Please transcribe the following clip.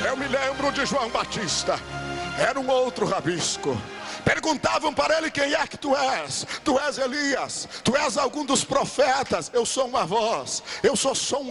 Eu me lembro de João Batista. Era um outro rabisco. Perguntavam para ele: quem é que tu és? Tu és Elias? Tu és algum dos profetas? Eu sou uma voz. Eu sou só um